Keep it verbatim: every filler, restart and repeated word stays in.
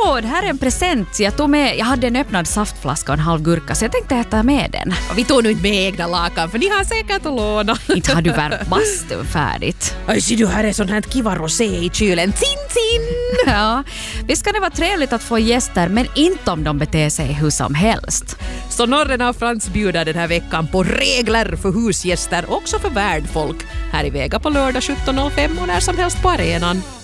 Åh, det här är en present. Jag tog med, jag hade en öppnad saftflaska och en halv gurka, så jag tänkte äta med den. Och vi tog nu inte med egna lakan, för ni har säkert att låna. Inte har du värmt bastun färdigt. Aj, ser du, här är sån här kiva rosé i kylen. Tin, tin! Ja, visst kan det vara trevligt att få gäster, men inte om de beter sig hur som helst. Så Norren och Frans bjuder den här veckan på regler för husgäster, också för värdfolk. Här i Vega på lördag sjutton noll fem och när som helst på arenan.